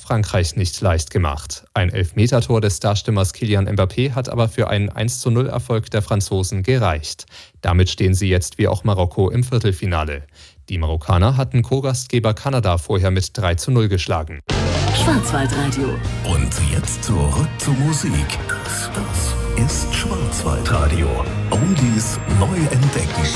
Frankreich nicht leicht gemacht. Ein Elfmetertor des Starstürmers Kylian Mbappé hat aber für einen 1:0-Erfolg der Franzosen gereicht. Damit stehen sie jetzt wie auch Marokko im Viertelfinale. Die Marokkaner hatten Co-Gastgeber Kanada vorher mit 3:0 geschlagen. Schwarzwaldradio. Und jetzt zurück zur Musik. Das ist Schwarzwaldradio. Oldies neu entdecken.